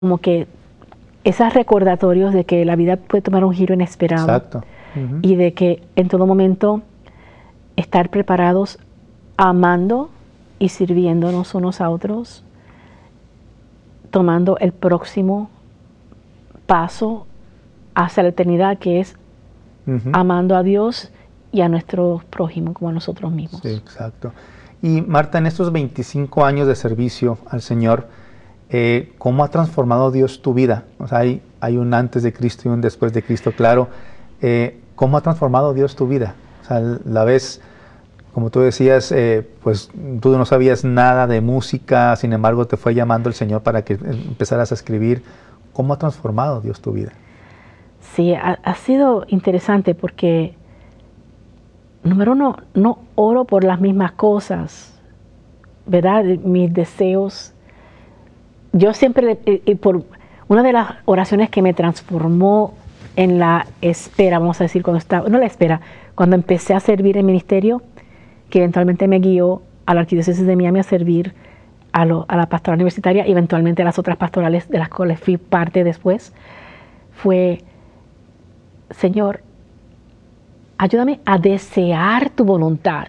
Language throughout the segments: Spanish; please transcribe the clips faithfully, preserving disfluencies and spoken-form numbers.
como que esos recordatorios de que la vida puede tomar un giro inesperado. Exacto. Uh-huh. Y de que en todo momento estar preparados, amando y sirviéndonos unos a otros, tomando el próximo paso hacia la eternidad, que es uh-huh. amando a Dios y a nuestro prójimo como a nosotros mismos. Sí, exacto. Y Marta, en estos veinticinco años de servicio al Señor, eh, ¿cómo ha transformado Dios tu vida? O sea, hay, hay un antes de Cristo y un después de Cristo, claro. Eh, ¿Cómo ha transformado Dios tu vida? O sea, la vez, como tú decías, eh, pues tú no sabías nada de música, sin embargo te fue llamando el Señor para que empezaras a escribir. ¿Cómo ha transformado Dios tu vida? Sí, ha, ha sido interesante porque, número uno, no oro por las mismas cosas, ¿verdad? Mis deseos. Yo siempre, eh, por una de las oraciones que me transformó en la espera, vamos a decir, cuando estaba, no la espera, cuando empecé a servir en ministerio, que eventualmente me guió a la Arquidiócesis de Miami a servir a, lo, a la pastoral universitaria y eventualmente a las otras pastorales de las cuales fui parte después, fue, Señor, ayúdame a desear tu voluntad.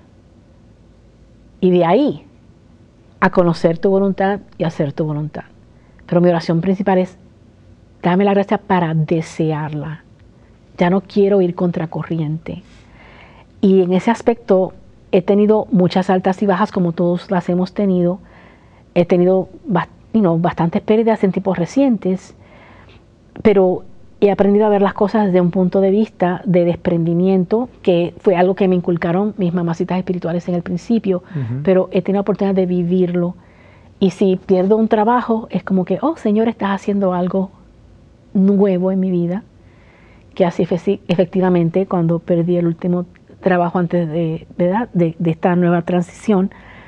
Y de ahí, a conocer tu voluntad y hacer tu voluntad. Pero mi oración principal es, dame la gracia para desearla. Ya no quiero ir contracorriente. Y en ese aspecto he tenido muchas altas y bajas, como todos las hemos tenido. He tenido you know, bastantes pérdidas en tiempos recientes, pero he aprendido a ver las cosas desde un punto de vista de desprendimiento, que fue algo que me inculcaron mis mamacitas espirituales en el principio, uh-huh. pero he tenido la oportunidad de vivirlo. Y si pierdo un trabajo, es como que, oh, Señor, estás haciendo algo nuevo en mi vida, que así efectivamente cuando perdí el último trabajo antes de, de, de, de esta nueva transición,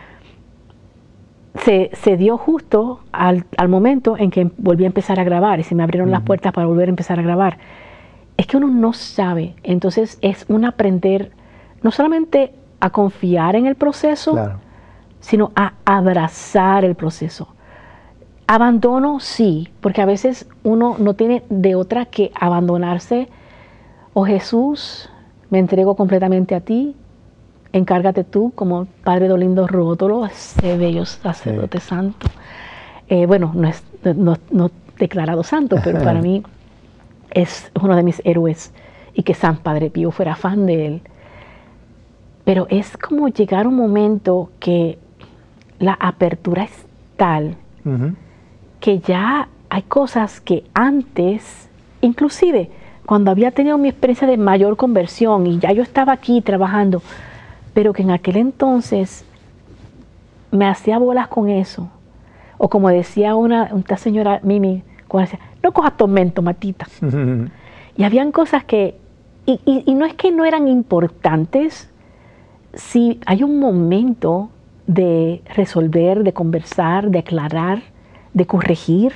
se, se dio justo al, al momento en que volví a empezar a grabar y se me abrieron uh-huh. las puertas para volver a empezar a grabar. Es que uno no sabe, entonces es un aprender no solamente a confiar en el proceso, claro. sino a abrazar el proceso. Abandono, sí, porque a veces uno no tiene de otra que abandonarse. Oh Jesús, me entrego completamente a ti, encárgate tú como Padre Dolindo Rótolo, ese bello sacerdote sí. santo. Eh, bueno, no es no, no declarado santo, pero para mí es uno de mis héroes y que San Padre Pío fuera fan de él. Pero es como llegar a un momento que la apertura es tal uh-huh. que ya hay cosas que antes, inclusive cuando había tenido mi experiencia de mayor conversión y ya yo estaba aquí trabajando, pero que en aquel entonces me hacía bolas con eso. O como decía una, una señora Mimi, cuando decía, no cojas tormento, Matita. Uh-huh. Y habían cosas que, y, y, y no es que no eran importantes, si hay un momento de resolver, de conversar, de aclarar, de corregir,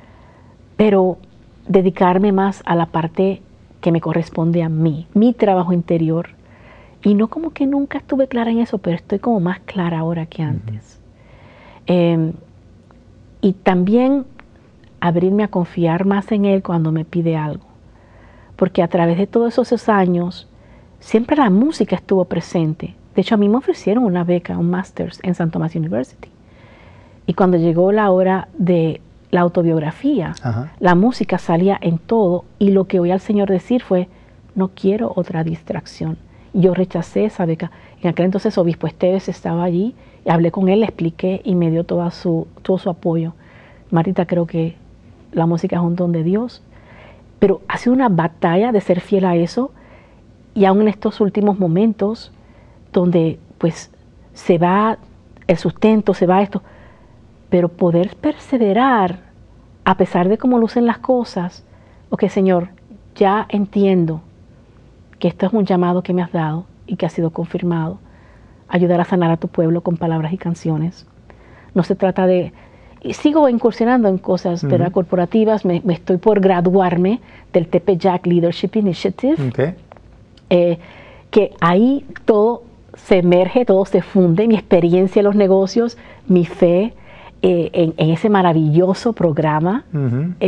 pero dedicarme más a la parte que me corresponde a mí, mi trabajo interior. Y no como que nunca estuve clara en eso, pero estoy como más clara ahora que antes. Uh-huh. Eh, y también abrirme a confiar más en Él cuando me pide algo. Porque a través de todos esos años, siempre la música estuvo presente. De hecho, a mí me ofrecieron una beca, un Masters en Saint Thomas University. Y cuando llegó la hora de la autobiografía, Ajá. la música salía en todo y lo que oí al Señor decir fue, no quiero otra distracción. Yo rechacé esa beca. En aquel entonces Obispo Esteves estaba allí, y hablé con él, le expliqué y me dio toda su, todo su apoyo. Marita, creo que la música es un don de Dios, pero ha sido una batalla de ser fiel a eso y aún en estos últimos momentos donde pues se va el sustento, se va esto, pero poder perseverar a pesar de cómo lucen las cosas. Ok, Señor, ya entiendo que esto es un llamado que me has dado y que ha sido confirmado. Ayudar a sanar a tu pueblo con palabras y canciones. No se trata de... Y sigo incursionando en cosas uh-huh. ¿verdad? corporativas. Me, me estoy por graduarme del T P Jack Leadership Initiative. Okay. Eh, que ahí todo se emerge, todo se funde. Mi experiencia en los negocios, mi fe, eh, en, en ese maravilloso programa. Ujú.